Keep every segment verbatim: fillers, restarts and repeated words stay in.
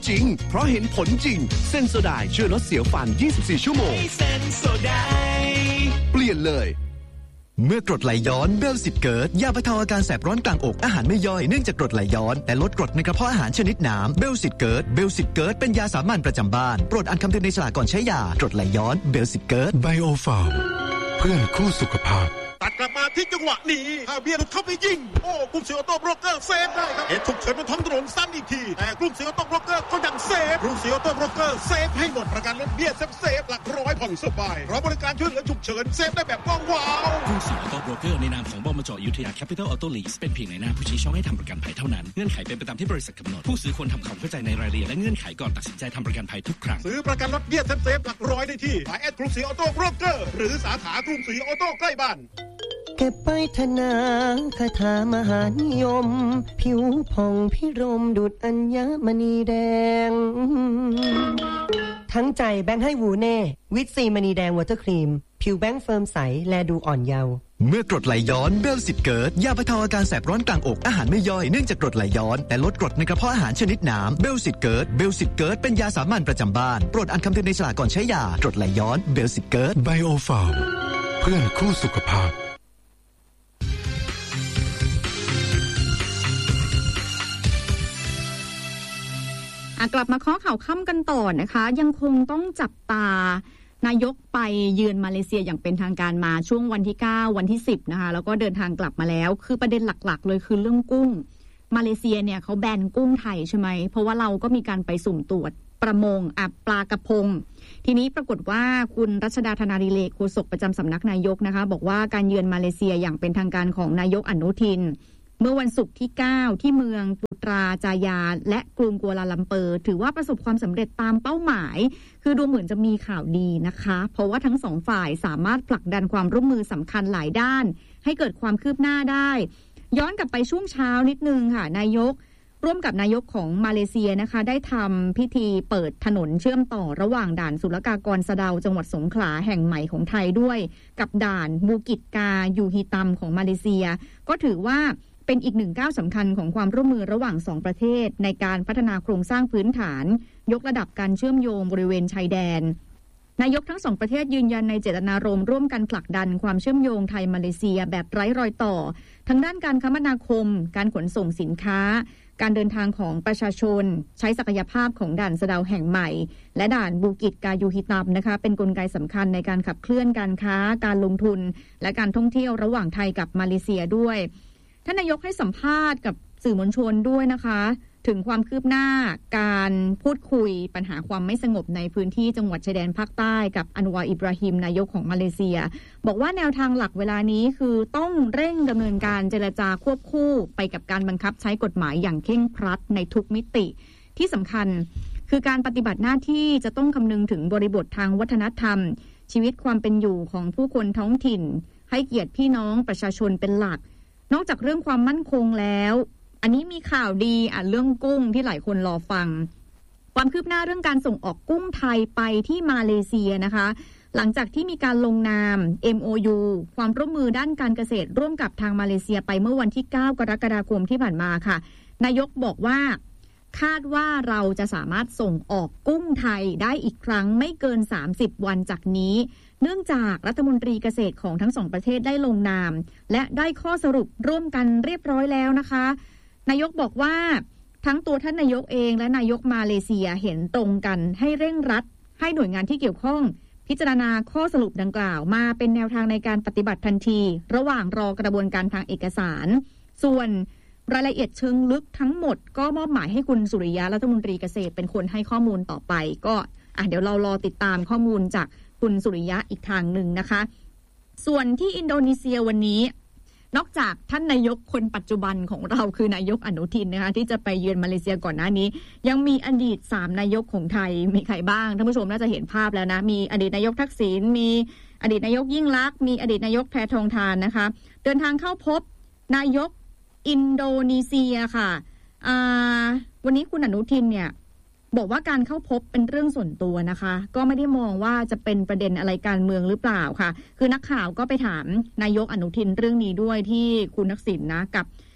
จริงเพราะเห็นผลจริงเซนโซไดช่วยลดเสียวฟันยี่สิบสี่ชั่วโมงเซนโซไดเปลี่ยนเลยเมื่อกรดไหลย้อนเบลสิตเกิดยาบรรเทาอาการแสบร้อนกลางอกอาหารไม่ย่อยเนื่องจากกรดไหลย้อนแต่ลดกรดในกระเพาะอาหารชนิดน้ำเบลสิตเกิดเบลสิตเกิดเป็นยาสามัญประจำบ้านโปรดอ่านคำเตือนในฉลากก่อนใช้ยากรดไหลย้อนเบลสิตเกิดไบโอฟาร์มเพื่อนคู่สุขภาพตัดกลับมาที่จังหวะนี้ฮาเบียร์เข้าไปยิงโอ้กรุงศรีออโต้โบรกเกอร์เซฟได้ครับเหตุฉุกเฉินบนท้องถนนซ้ำอีกทีแต่กรุงศรีออโต้โบรกเกอร์ก็ยังเซฟกรุงศรีออโต้โบรกเกอร์เซฟให้หมดประกันรถเบี้ยเซฟเซฟหลักร้อยผ่อนสบายเพราะบริการช่วยเหลือฉุกเฉินเซฟได้แบบว้าวกรุงศรีออโต้โบรกเกอร์ในนามของบมจ.อยุธยาแคปิตอลออโต้ลีสเป็นเพียงในหน้าผู้ชี้ช่องให้ทำประกันภัยเท่านั้นเงื่อนไขเป็นไปตามที่บริษัทกำหนดผู้ซื้อควรทำความเข้าใจในรายละเอียดและเงื่อนไขก่อนตัดสินใจทำประกันภัยทุกครั้งซื้อประกันรถเบี้ยเซฟเซฟหลักร้อยได้ที่ไลน์แอดกรุงศรีออโต้โบรกเกอร์หรือสาขากรุงศรีออโต้ใกล้บ้านเก็บไปธนาคาถามหานิยมผิวผ่องพิรมดุจอัญมณีแดงทั้งใจแบงค์ให้วูเน่วิตซีมณีแดงวอเตอร์ครีมผิวแบงค์เฟิร์มใสแลดูอ่อนเยาว์เมื่อกรดไหลย้อนเบลสิตเกิดยาบรรเทาอาการแสบร้อนกลางอกอาหารไม่ย่อยเนื่องจากกรดไหลย้อนแต่ลดกรดในกระเพาะอาหารชนิดน้ำเบลสิตเกิดเบลสิตเกิดเป็นยาสามัญประจำบ้านโปรดอ่านคำเตือนในฉลากก่อนใช้ยากรดไหลย้อนเบลสิตเกิดไบโอฟาร์มเพื่อนคู่สุขภาพกลับมาข้อข่าวค่ำกันต่อนะคะยังคงต้องจับตานายกไปเยือนมาเลเซียอย่างเป็นทางการมาช่วงวันที่เก้าวันที่สิบนะคะแล้วก็เดินทางกลับมาแล้วคือประเด็นหลักๆเลยคือเรื่องกุ้งมาเลเซียเนี่ยเขาแบนกุ้งไทยใช่ไหมเพราะว่าเราก็มีการไปสุ่มตรวจประมงอ่ะปลากระพงทีนี้ปรากฏว่าคุณรัชดาธนาดิเรกโฆษกประจำสำนักนายกนะคะบอกว่าการเยือนมาเลเซียอย่างเป็นทางการของนายกอนุทินเมื่อวันศุกร์ที่เก้าที่เมืองปุตราจายาและกรุงกัวลาลัมเปอร์ถือว่าประสบความสำเร็จตามเป้าหมายคือดูเหมือนจะมีข่าวดีนะคะเพราะว่าทั้งสองฝ่ายสามารถผลักดันความร่วมมือสำคัญหลายด้านให้เกิดความคืบหน้าได้ย้อนกลับไปช่วงเช้านิดนึงค่ะนายกร่วมกับนายกของมาเลเซียนะคะได้ทำพิธีเปิดถนนเชื่อมต่อระหว่างด่านศุลกากรสะเดาจังหวัดสงขลาแห่งใหม่ของไทยด้วยกับด่านบูกิจกายูฮิตัมของมาเลเซียก็ถือว่าเป็นอีกหนึ่งก้าวสำคัญของความร่วมมือระหว่างสองประเทศในการพัฒนาโครงสร้างพื้นฐานยกระดับการเชื่อมโยงบริเวณชายแดนนายกทั้งสองประเทศยืนยันในเจตนารมณ์ร่วมกันผลักดันความเชื่อมโยงไทยมาเลเซียแบบไร้รอยต่อทั้งด้านการคมนาคมการขนส่งสินค้าการเดินทางของประชาชนใช้ศักยภาพของด่านสะเดาแห่งใหม่และด่านบูกิจกายูฮิตัมนะคะเป็นกลไกสำคัญในการขับเคลื่อนการค้าการลงทุนและการท่องเที่ยวระหว่างไทยกับมาเลเซียด้วยท่านนายกให้สัมภาษณ์กับสื่อมวลชนด้วยนะคะถึงความคืบหน้าการพูดคุยปัญหาความไม่สงบในพื้นที่จังหวัดชายแดนภาคใต้กับอันวาอิบราฮิมนายกของมาเลเซียบอกว่าแนวทางหลักเวลานี้คือต้องเร่งดำเนินการเจรจาควบคู่ไปกับการบังคับใช้กฎหมายอย่างเคร่งครัดในทุกมิติที่สำคัญคือการปฏิบัติหน้าที่จะต้องคำนึงถึงบริบททางวัฒนธรรมชีวิตความเป็นอยู่ของผู้คนท้องถิ่นให้เกียรติพี่น้องประชาชนเป็นหลักนอกจากเรื่องความมั่นคงแล้วอันนี้มีข่าวดีอ่ะเรื่องกุ้งที่หลายคนรอฟังความคืบหน้าเรื่องการส่งออกกุ้งไทยไปที่มาเลเซียนะคะหลังจากที่มีการลงนาม เอ็ม โอ ยู ความร่วมมือด้านการเกษตรร่วมกับทางมาเลเซียไปเมื่อวันที่เก้ากรกฎาคมที่ผ่านมาค่ะนายกบอกว่าคาดว่าเราจะสามารถส่งออกกุ้งไทยได้อีกครั้งไม่เกินสามสิบวันจากนี้เนื่องจากรัฐมนตรีเกษตรของทั้งสองประเทศได้ลงนามและได้ข้อสรุปร่วมกันเรียบร้อยแล้วนะคะนายกบอกว่าทั้งตัวท่านนายกเองและนายกมาเลเซียเห็นตรงกันให้เร่งรัดให้หน่วยงานที่เกี่ยวข้องพิจารณาข้อสรุปดังกล่าวมาเป็นแนวทางในการปฏิบัติทันทีระหว่างรอกระบวนการทางเอกสารส่วนรายละเอียดเชิงลึกทั้งหมดก็มอบหมายให้คุณสุริยะรัฐมนตรีเกษตรเป็นคนให้ข้อมูลต่อไปก็อ่ะเดี๋ยวเรารอติดตามข้อมูลจากคุณสุริยะอีกทางหนึ่งนะคะส่วนที่อินโดนีเซียวันนี้นอกจากท่านนายกคนปัจจุบันของเราคือนายกอนุทินนะคะที่จะไปเยือนมาเลเซียก่อนหน้านี้ยังมีอดีตสามนายกของไทยมีใครบ้างท่านผู้ชมน่าจะเห็นภาพแล้วนะมีอดีตนายกทักษิณมีอดีตนายกยิ่งลักษณ์มีอดีตนายกแพทองธารนะคะเดินทางเข้าพบนายกอินโดนีเซียค่ะวันนี้คุณอนุทินเนี่ยบอกว่าการเข้าพบเป็นเรื่องส่วนตัวนะคะก็ไม่ได้มองว่าจะเป็นประเด็นอะไรการเมืองหรือเปล่าค่ะคือนักข่าวก็ไปถามนายกอนุทินเรื่องนี้ด้วยที่คุณทักษิณนะกับ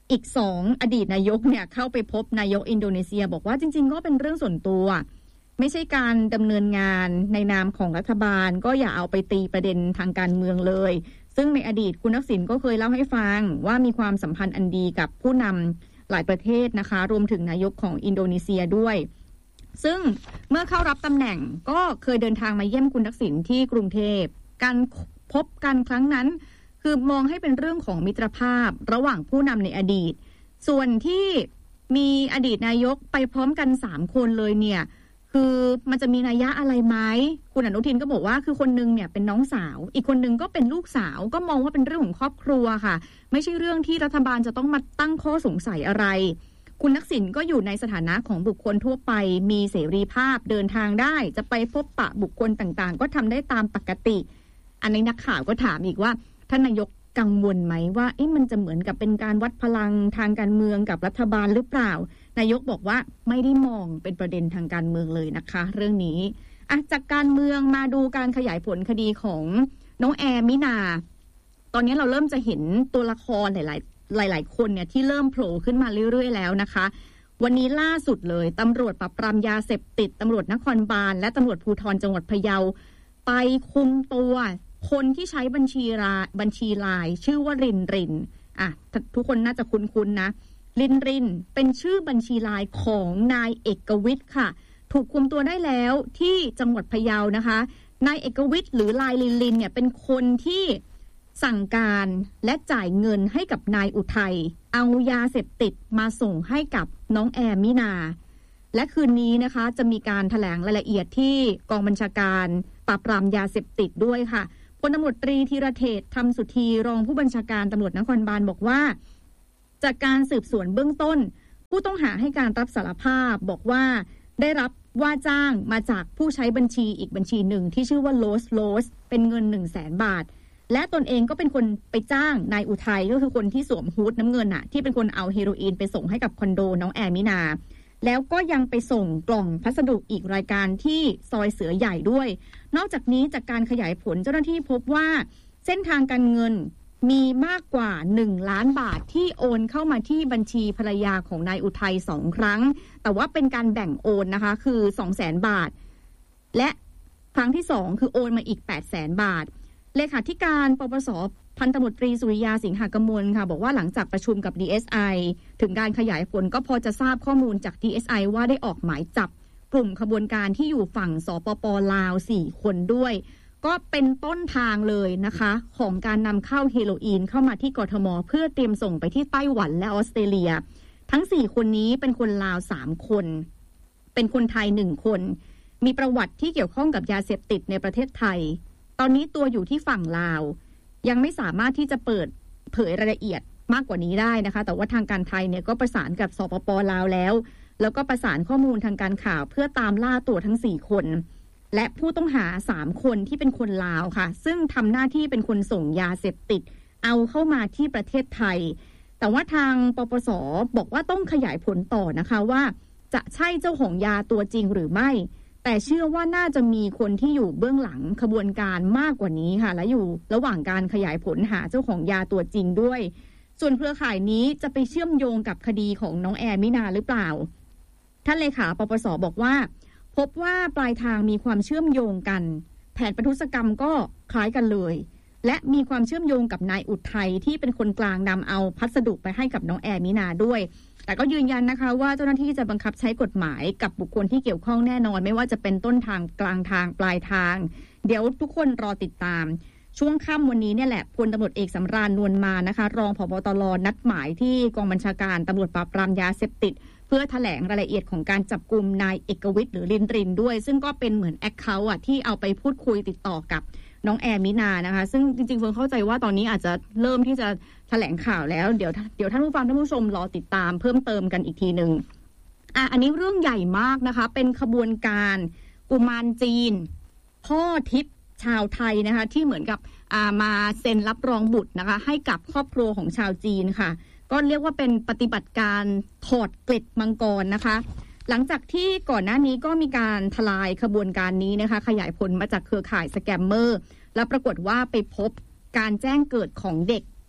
อีกสองอดีตนายกเนี่ยเข้าไปพบนายกอินโดนีเซียบอกว่าจริงๆก็เป็นเรื่องส่วนตัวไม่ใช่การดำเนินงานในนามของรัฐบาลก็อย่าเอาไปตีประเด็นทางการเมืองเลยซึ่งในอดีตคุณทักษิณก็เคยเล่าให้ฟังว่ามีความสัมพันธ์อันดีกับผู้นำหลายประเทศนะคะรวมถึงนายกของอินโดนีเซียด้วยซึ่งเมื่อเข้ารับตำแหน่งก็เคยเดินทางมาเยี่ยมคุณทักษิณที่กรุงเทพการพบกันครั้งนั้นคือมองให้เป็นเรื่องของมิตรภาพระหว่างผู้นำในอดีตส่วนที่มีอดีตนายกไปพร้อมกันสามคนเลยเนี่ยคือมันจะมีนัยยะอะไรไหมคุณอนุทินก็บอกว่าคือคนนึงเนี่ยเป็นน้องสาวอีกคนนึงก็เป็นลูกสาวก็มองว่าเป็นเรื่องของครอบครัวค่ะไม่ใช่เรื่องที่รัฐบาลจะต้องมาตั้งข้อสงสัยอะไรคุณทักษิณก็อยู่ในสถานะของบุคคลทั่วไปมีเสรีภาพเดินทางได้จะไปพบปะบุคคลต่างๆก็ทำได้ตามปกติอันนี้นักข่าวก็ถามอีกว่าท่านนายกกังวลไหมว่าเอ๊ะมันจะเหมือนกับเป็นการวัดพลังทางการเมืองกับรัฐบาลหรือเปล่านายกบอกว่าไม่ได้มองเป็นประเด็นทางการเมืองเลยนะคะเรื่องนี้อ่ะจากการเมืองมาดูการขยายผลคดีของน้องแอร์มินาตอนนี้เราเริ่มจะเห็นตัวละครหลายๆหลายๆคนเนี่ยที่เริ่มโผล่ขึ้นมาเรื่อยๆแล้วนะคะวันนี้ล่าสุดเลยตำรวจปราบปรามยาเสพติดตำรวจนครบาลและตำรวจภูธรจังหวัดพะเยาไปคุมตัวคนที่ใช้บัญชีรายบัญชีลายชื่อว่ารินรินอ่ะทุกคนน่าจะคุ้นๆนะรินรินเป็นชื่อบัญชีลายของนายเอกวิทย์ค่ะถูกคุมตัวได้แล้วที่จังหวัดพะเยานะคะนายเอกวิทย์หรือลายรินรินเนี่ยเป็นคนที่สั่งการและจ่ายเงินให้กับนายอุทัยเอายาเสพติดมาส่งให้กับน้องแอมมินาและคืนนี้นะคะจะมีการแถลงรายละเอียดที่กองบัญชาการปราบปรามยาเสพติดด้วยค่ะพลตำรวจตรีธีรเทพธรรมสุธีรองผู้บัญชาการตำรวจนครบาลบอกว่าจากการสืบสวนเบื้องต้นผู้ต้องหาให้การรับสารภาพบอกว่าได้รับว่าจ้างมาจากผู้ใช้บัญชีอีกบัญชีหนึ่งที่ชื่อว่าโลสโลสเป็นเงิน หนึ่งแสน บาทและตนเองก็เป็นคนไปจ้างนายอุทัยก็คือคนที่สวมฮู้ดน้ำเงินน่ะที่เป็นคนเอาเฮโรอีนไปส่งให้กับคอนโดน้องแอร์มินาแล้วก็ยังไปส่งกล่องพัสดุอีกรายการที่ซอยเสือใหญ่ด้วยนอกจากนี้จากการขยายผลเจ้าหน้าที่พบว่าเส้นทางการเงินมีมากกว่าหนึ่งล้านบาทที่โอนเข้ามาที่บัญชีภรรยาของนายอุทัยสองครั้งแต่ว่าเป็นการแบ่งโอนนะคะคือ สองแสน บาทและครั้งที่สองคือโอนมาอีก แปดแสน บาทเลขาธิการปปส.พันตำรวจตรีสุริยาสิงหากมลค่ะบอกว่าหลังจากประชุมกับ ดี เอส ไอ ถึงการขยายผลก็พอจะทราบข้อมูลจาก ดี เอส ไอ ว่าได้ออกหมายจับกลุ่มขบวนการที่อยู่ฝั่งสปป.ลาวสี่คนด้วยก็เป็นต้นทางเลยนะคะของการนำเข้าเฮโรอีนเข้ามาที่กทมเพื่อเตรียมส่งไปที่ไต้หวันและออสเตรเลียทั้งสี่คนนี้เป็นคนลาวสามคนเป็นคนไทยหนึ่งคนมีประวัติที่เกี่ยวข้องกับยาเสพติดในประเทศไทยตอนนี้ตัวอยู่ที่ฝั่งลาวยังไม่สามารถที่จะเปิดเผยรายละเอียดมากกว่านี้ได้นะคะแต่ว่าทางการไทยเนี่ยก็ประสานกับสปป.ลาวแล้วแล้วก็ประสานข้อมูลทางการข่าวเพื่อตามล่าตัวทั้งสี่คนและผู้ต้องหาสามคนที่เป็นคนลาวค่ะซึ่งทำหน้าที่เป็นคนส่งยาเสพติดเอาเข้ามาที่ประเทศไทยแต่ว่าทางปปส.บอกว่าต้องขยายผลต่อนะคะว่าจะใช่เจ้าของยาตัวจริงหรือไม่แต่เชื่อว่าน่าจะมีคนที่อยู่เบื้องหลังขบวนการมากกว่านี้ค่ะและอยู่ระหว่างการขยายผลหาเจ้าของยาตัวจริงด้วยส่วนเครือข่ายนี้จะไปเชื่อมโยงกับคดีของน้องแอร์มินาหรือเปล่าท่านเลขาปปส.บอกว่าพบว่าปลายทางมีความเชื่อมโยงกันแผนประทุษกรรมก็คล้ายกันเลยและมีความเชื่อมโยงกับนายอุทัยที่เป็นคนกลางนำเอาพัสดุไปให้กับน้องแอร์มินาด้วยแต่ก็ยืนยันนะคะว่าเจ้าหน้าที่จะบังคับใช้กฎหมายกับบุคคลที่เกี่ยวข้องแน่นอนไม่ว่าจะเป็นต้นทางกลางทางปลายทางเดี๋ยวทุกคนรอติดตามช่วงค่ำวันนี้เนี่ยแหละพลตำรวจเอกสำราญนวลมานะคะรองผบ.ตร.นัดหมายที่กองบัญชาการตำรวจปราบปรามยาเสพติดเพื่อแถลงรายละเอียดของการจับกุมนายเอกวิทย์หรือรินรินด้วยซึ่งก็เป็นเหมือนแอคเคาท์อ่ะที่เอาไปพูดคุยติดต่อกับน้องแอร์มินานะคะซึ่งจริงๆเฟิร์นเข้าใจว่าตอนนี้อาจจะเริ่มที่จะแถลงข่าวแล้วเดี๋ยวเดี๋ยวท่านผู้ฟังท่านผู้ชมรอติดตามเพิ่มเติมกันอีกทีนึงอ่ะอันนี้เรื่องใหญ่มากนะคะเป็นขบวนการกุมารจีนพ่อทิพย์ชาวไทยนะคะที่เหมือนกับอ่ามาเซ็นรับรองบุตรนะคะให้กับครอบครัวของชาวจีนค่ะก็เรียกว่าเป็นปฏิบัติการถอดเกล็ดมังกรนะคะหลังจากที่ก่อนหน้านี้ก็มีการทลายขบวนการนี้นะคะขยายผลมาจากเครือข่ายสแกมเมอร์แล้วปรากฏว่าไปพบการแจ้งเกิดของเด็ก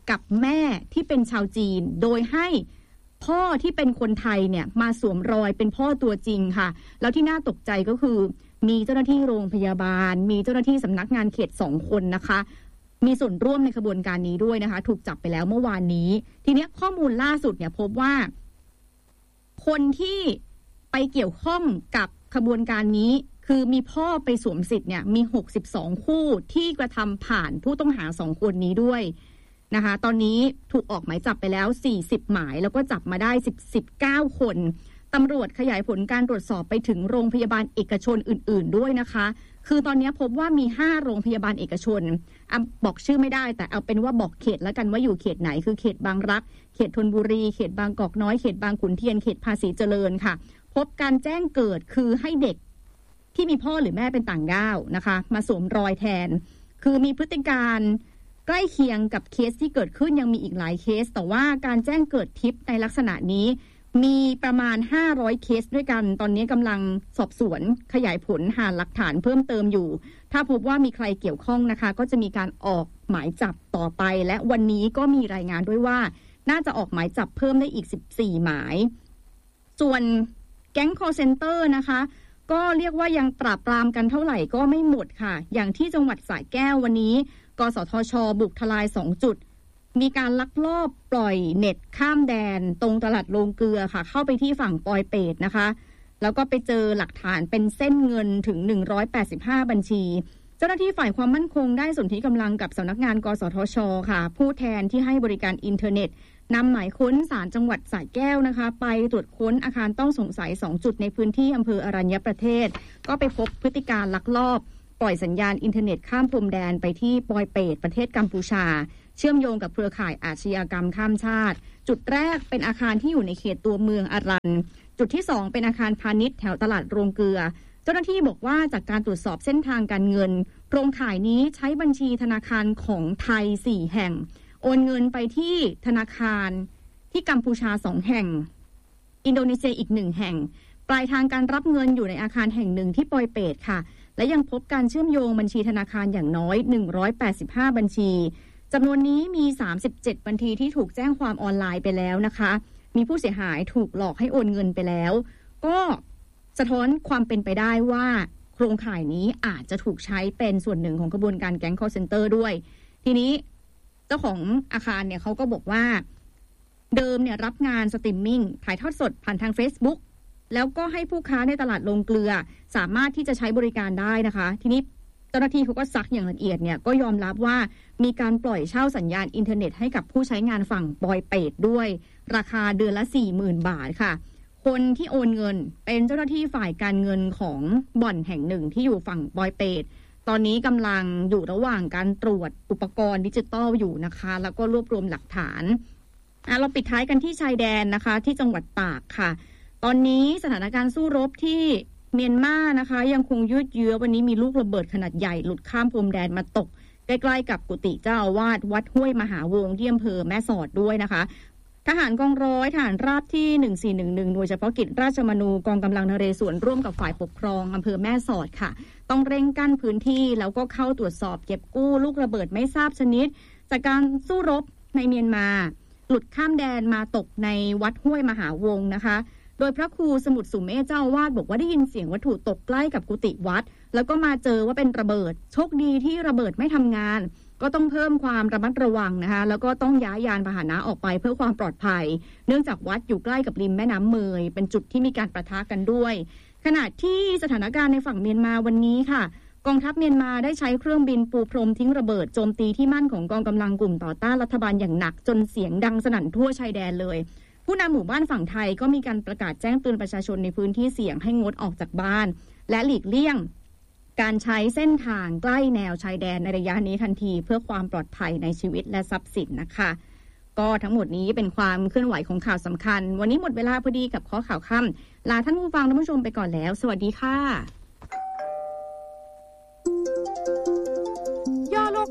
กับแม่ที่เป็นชาวจีนโดยให้พ่อที่เป็นคนไทยเนี่ยมาสวมรอยเป็นพ่อตัวจริงค่ะแล้วที่น่าตกใจก็คือมีเจ้าหน้าที่โรงพยาบาลมีเจ้าหน้าที่สำนักงานเขตสองคนนะคะมีส่วนร่วมในขบวนการนี้ด้วยนะคะถูกจับไปแล้วเมื่อวานนี้ทีนี้ข้อมูลล่าสุดเนี่ยพบว่าคนที่ไปเกี่ยวข้องกับขบวนการนี้คือมีพ่อไปสวมสิทธิ์เนี่ยมีหกสิบสองคู่ที่กระทำผ่านผู้ต้องหาสองคนนี้ด้วยนะคะตอนนี้ถูกออกหมายจับไปแล้วสี่สิบหมายแล้วก็จับมาได้สิบเก้าคนตำรวจขยายผลการตรวจสอบไปถึงโรงพยาบาลเอกชนอื่นๆด้วยนะคะคือตอนนี้พบว่ามีห้าโรงพยาบาลเอกชนบอกชื่อไม่ได้แต่เอาเป็นว่าบอกเขตแล้วกันว่าอยู่เขตไหนคือเขตบางรักเขตธนบุรีเขตบางกอกน้อยเขตบางขุนเทียนเขตภาษีเจริญค่ะพบการแจ้งเกิดคือให้เด็กที่มีพ่อหรือแม่เป็นต่างด้าวนะคะมาสวมรอยแทนคือมีพฤติการใกล้เคียงกับเคสที่เกิดขึ้นยังมีอีกหลายเคสแต่ว่าการแจ้งเกิดทิปในลักษณะนี้มีประมาณห้าร้อยเคสด้วยกันตอนนี้กำลังสอบสวนขยายผลหาหลักฐานเพิ่มเติมอยู่ถ้าพบว่ามีใครเกี่ยวข้องนะคะก็จะมีการออกหมายจับต่อไปและวันนี้ก็มีรายงานด้วยว่าน่าจะออกหมายจับเพิ่มได้อีกสิบสี่หมายส่วนแก๊ง call center นะคะก็เรียกว่ายังปราบปรามกันเท่าไหร่ก็ไม่หมดค่ะอย่างที่จังหวัดสระแก้ววันนี้กสทช.บุกทลายสองจุดมีการลักลอบปล่อยเน็ตข้ามแดนตรงตลาดโรงเกลือค่ะเข้าไปที่ฝั่งปอยเปตนะคะแล้วก็ไปเจอหลักฐานเป็นเส้นเงินถึงหนึ่งร้อยแปดสิบห้าบัญชีเจ้าหน้าที่ฝ่ายความมั่นคงได้สนธิกำลังกับสำนักงานกสทช.ค่ะผู้แทนที่ให้บริการอินเทอร์เน็ตนำหมายค้นศาลจังหวัดสระแก้วนะคะไปตรวจค้นอาคารต้องสงสัยสองจุดในพื้นที่อำเภออรัญญประเทศก็ไปพบพฤติการลักลอบปล่อยสัญญาณอินเทอร์เน็ตข้ามพรมแดนไปที่ปอยเปตประเทศกัมพูชาเชื่อมโยงกับเครือข่ายอาชญากรรมข้ามชาติจุดแรกเป็นอาคารที่อยู่ในเขตตัวเมืองอารัญจุดที่สองเป็นอาคารพาณิชย์แถวตลาดโรงเกลือเจ้าหน้าที่บอกว่าจากการตรวจสอบเส้นทางการเงินโครงข่ายนี้ใช้บัญชีธนาคารของไทยสี่แห่งโอนเงินไปที่ธนาคารที่กัมพูชาสองแห่งอินโดนีเซียอีกหนึ่งแห่งปลายทางการรับเงินอยู่ในอาคารแห่งหนึ่งที่ปอยเปตค่ะและยังพบการเชื่อมโยงบัญชีธนาคารอย่างน้อยหนึ่งร้อยแปดสิบห้าบัญชีจำนวนนี้มีสามสิบเจ็ดบัญชีที่ถูกแจ้งความออนไลน์ไปแล้วนะคะมีผู้เสียหายถูกหลอกให้โอนเงินไปแล้วก็สะท้อนความเป็นไปได้ว่าโครงข่ายนี้อาจจะถูกใช้เป็นส่วนหนึ่งของกระบวนการแก๊ง call center ด้วยทีนี้เจ้าของอาคารเนี่ยเขาก็บอกว่าเดิมเนี่ยรับงานสตรีมมิ่งถ่ายทอดสดผ่านทาง Facebook แล้วก็ให้ผู้ค้าในตลาดโรงเกลือสามารถที่จะใช้บริการได้นะคะทีนี้เจ้าหน้าที่เขาก็ซักอย่างละเอียดเนี่ยก็ยอมรับว่ามีการปล่อยเช่าสัญญาณอินเทอร์เน็ตให้กับผู้ใช้งานฝั่งปอยเปตด้วยราคาเดือนละ สี่หมื่น บาทค่ะคนที่โอนเงินเป็นเจ้าหน้าที่ฝ่ายการเงินของบ่อนแห่งหนึ่งที่อยู่ฝั่งปอยเปตตอนนี้กำลังอยู่ระหว่างการตรวจอุปกรณ์ดิจิตอลอยู่นะคะแล้วก็รวบรวมหลักฐานเราปิดท้ายกันที่ชายแดนนะคะที่จังหวัดตากค่ะตอนนี้สถานการณ์สู้รบที่เมียนมานะคะยังคงยืดเยื้อวันนี้มีลูกระเบิดขนาดใหญ่หลุดข้ามพรมแดนมาตกใกล้ๆกับกุฏิเจ้าอาวาสวัดห้วยมหาวงศ์ที่อำเภอแม่สอดด้วยนะคะทหารกองร้อยทหารราบที่หนึ่งสี่หนึ่งหนึ่งหน่วยเฉพาะกิจราชมนูกองกำลังนเรศวรร่วมกับฝ่ายปกครองอำเภอแม่สอดค่ะต้องเร่งกั้นพื้นที่แล้วก็เข้าตรวจสอบเก็บกู้ลูกระเบิดไม่ทราบชนิดจากการสู้รบในเมียนมาหลุดข้ามแดนมาตกในวัดห้วยมหาวงศ์นะคะโดยพระครูสมุทรสุเมธเจ้าอาวาสบอกว่าได้ยินเสียงวัตถุตกใกล้กับกุฏิวัดแล้วก็มาเจอว่าเป็นระเบิดโชคดีที่ระเบิดไม่ทำงานก็ต้องเพิ่มความระมัดระวังนะคะแล้วก็ต้องย้ายยานพาหนะออกไปเพื่อความปลอดภัยเนื่องจากวัดอยู่ใกล้กับริมแม่น้ำเมยเป็นจุดที่มีการปะทะกันด้วยขณะที่สถานการณ์ในฝั่งเมียนมาวันนี้ค่ะกองทัพเมียนมาได้ใช้เครื่องบินปูพรมทิ้งระเบิดโจมตีที่มั่นของกองกำลังกลุ่มต่อต้านรัฐบาลอย่างหนักจนเสียงดังสนั่นทั่วชายแดนเลยผู้นำหมู่บ้านฝั่งไทยก็มีการประกาศแจ้งเตือนประชาชนในพื้นที่เสี่ยงให้งดออกจากบ้านและหลีกเลี่ยงการใช้เส้นทางใกล้แนวชายแดนในระยะนี้ทันทีเพื่อความปลอดภัยในชีวิตและทรัพย์สินนะคะก็ทั้งหมดนี้เป็นความเคลื่อนไหวของข่าวสำคัญวันนี้หมดเวลาพอดีกับข้อข่าวค่ำลาท่านผู้ฟังท่านผู้ชมไปก่อนแล้วสวัสดีค่ะย่อโลก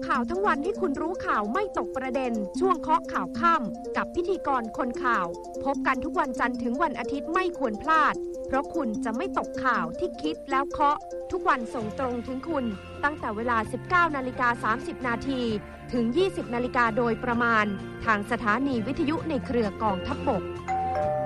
ข่าวทั้งวันให้คุณรู้ข่าวไม่ตกประเด็นช่วงเคาะข่าวค่ำกับพิธีกรคนข่าวพบกันทุกวันจันทร์ถึงวันอาทิตย์ไม่ควรพลาดเพราะคุณจะไม่ตกข่าวที่คิดแล้วเคาะทุกวันส่งตรงถึงคุณตั้งแต่เวลา สิบเก้านาฬิกาสามสิบนาทีถึง ยี่สิบนาฬิกาโดยประมาณทางสถานีวิทยุในเครือกองทัพบก